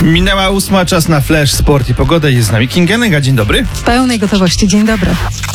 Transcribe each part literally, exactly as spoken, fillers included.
Minęła ósma, czas na Flash, Sport i Pogoda. Jest z nami Kinga Nega. Dzień dobry. W pełnej gotowości. Dzień dobry.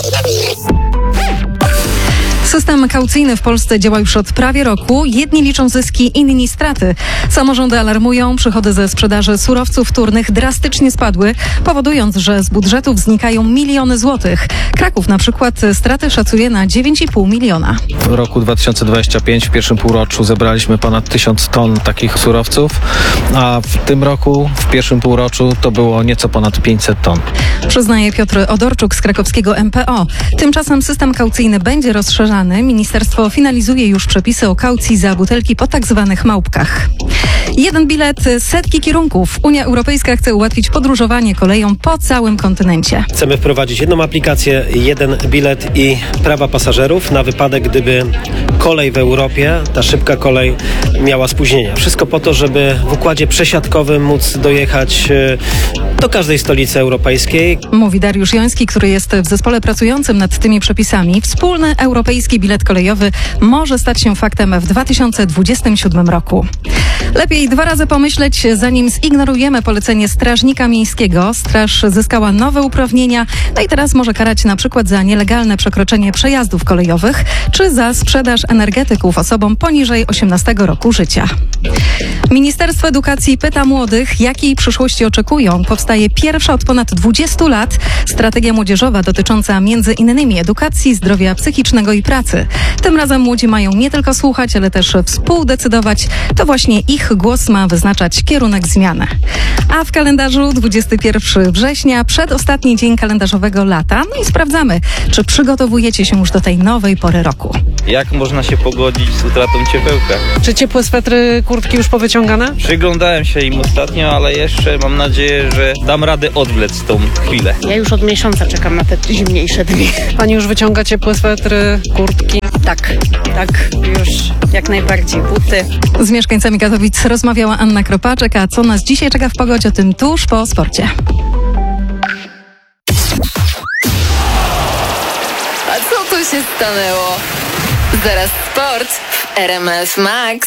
System kaucyjny w Polsce działa już od prawie roku. Jedni liczą zyski, inni straty. Samorządy alarmują, przychody ze sprzedaży surowców wtórnych drastycznie spadły, powodując, że z budżetów znikają miliony złotych. Kraków na przykład straty szacuje na dziewięć i pół miliona. W roku dwa tysiące dwudziestym piątym w pierwszym półroczu zebraliśmy ponad tysiąc ton takich surowców, a w tym roku, w pierwszym półroczu to było nieco ponad pięćset ton. Przyznaje Piotr Odorczuk z krakowskiego M P O. Tymczasem system kaucyjny będzie rozszerzany. Ministerstwo finalizuje już przepisy o kaucji za butelki po tak zwanych małpkach. Jeden bilet, setki kierunków. Unia Europejska chce ułatwić podróżowanie koleją po całym kontynencie. Chcemy wprowadzić jedną aplikację, jeden bilet i prawa pasażerów na wypadek, gdyby kolej w Europie, ta szybka kolej, miała spóźnienia. Wszystko po to, żeby w układzie przesiadkowym móc dojechać do każdej stolicy europejskiej. Mówi Dariusz Joński, który jest w zespole pracującym nad tymi przepisami. Wspólny europejski bilet kolejowy może stać się faktem w dwa tysiące dwudziestym siódmym roku. Lepiej dwa razy pomyśleć, zanim zignorujemy polecenie strażnika miejskiego. Straż zyskała nowe uprawnienia, no i teraz może karać na przykład za nielegalne przekroczenie przejazdów kolejowych, czy za sprzedaż energetyków osobom poniżej osiemnastego roku życia. Ministerstwo Edukacji pyta młodych, jakiej przyszłości oczekują. Powstaje pierwsza od ponad dwudziestu lat strategia młodzieżowa dotycząca między innymi edukacji, zdrowia psychicznego i pracy. Tym razem młodzi mają nie tylko słuchać, ale też współdecydować. To właśnie ich głos ma wyznaczać kierunek zmiany. A w kalendarzu dwudziestego pierwszego września, przedostatni dzień kalendarzowego lata. No i sprawdzamy, czy przygotowujecie się już do tej nowej pory roku. Jak można się pogodzić z utratą ciepełka? Czy ciepłe swetry, kurtki już powyciągane? Przyglądałem się im ostatnio, ale jeszcze mam nadzieję, że dam radę odwlec tą chwilę. Ja już od miesiąca czekam na te zimniejsze dni. Pani już wyciąga ciepłe swetry, kurtki? Tak, tak, już jak najbardziej. Buty. Z mieszkańcami Katowic rozmawiała Anna Kropaczek, a co nas dzisiaj czeka w pogodzie, o tym tuż po sporcie. A co tu się stanęło? Zaraz sport w R M F Max.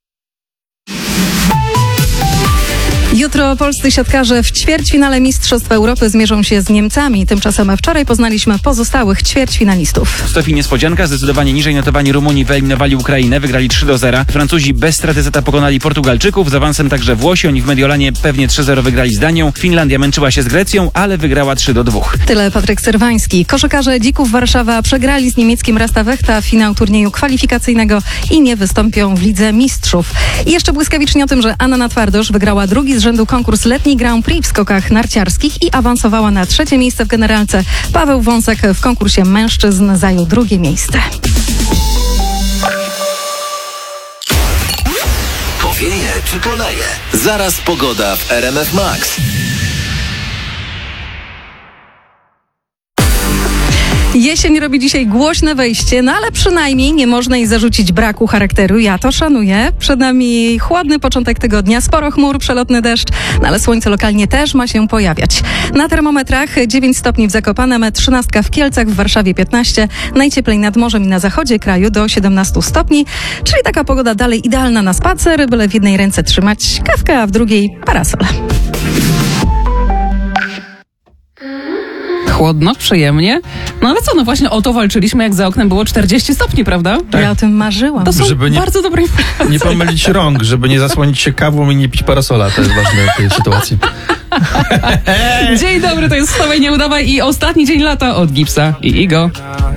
Jutro polscy siatkarze w ćwierćfinale Mistrzostw Europy zmierzą się z Niemcami. Tymczasem wczoraj poznaliśmy pozostałych ćwierćfinalistów. W Sofii niespodzianka, zdecydowanie niżej notowani Rumuni wyeliminowali Ukrainę, wygrali trzy do zera. Francuzi bez straty zeta pokonali Portugalczyków, z awansem także Włosi, oni w Mediolanie pewnie trzy zero wygrali z Danią. Finlandia męczyła się z Grecją, ale wygrała trzy do dwóch. Tyle Patryk Serwański. Koszykarze Dzików Warszawa przegrali z niemieckim Rasta Wechta finał turnieju kwalifikacyjnego i nie wystąpią w Lidze Mistrzów. I jeszcze błyskawicznie o tym, że Anna Twardosz wygrała drugi z rzędu konkurs letni Grand Prix w skokach narciarskich i awansowała na trzecie miejsce w generalce. Paweł Wąsek w konkursie mężczyzn zajął drugie miejsce. Powieje czy poleje? Zaraz pogoda w R M F Max. Jesień robi dzisiaj głośne wejście, no ale przynajmniej nie można jej zarzucić braku charakteru. Ja to szanuję. Przed nami chłodny początek tygodnia, sporo chmur, przelotny deszcz, no ale słońce lokalnie też ma się pojawiać. Na termometrach dziewięć stopni w Zakopanem, trzynaście w Kielcach, w Warszawie piętnaście, najcieplej nad morzem i na zachodzie kraju do siedemnaście stopni, czyli taka pogoda dalej idealna na spacer, byle w jednej ręce trzymać kawkę, a w drugiej parasol. Chłodno, przyjemnie. No ale co, no właśnie o to walczyliśmy, jak za oknem było czterdzieści stopni, prawda? Tak. Ja o tym marzyłam. To są Żeby nie- bardzo dobre informacje. Nie pomylić rąk, żeby nie zasłonić się kawą i nie pić parasola. To jest ważne w tej sytuacji. Dzień dobry, to jest Wstawaj, nie udawaj i ostatni dzień lata od Gipsa i Igo.